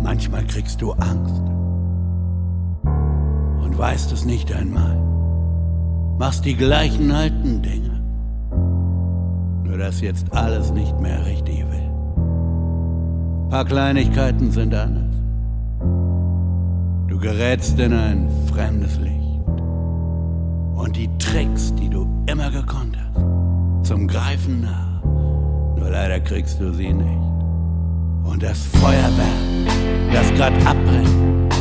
Manchmal kriegst du Angst und weißt es nicht einmal. Machst die gleichen alten Dinge, nur dass jetzt alles nicht mehr richtig will. Paar Kleinigkeiten sind anders. Du gerätst in ein fremdes Licht. Und die Tricks, die du immer gekonnt hast, zum Greifen nah. Nur leider kriegst du sie nicht. Und das Feuerwerk, das grad abbrennt,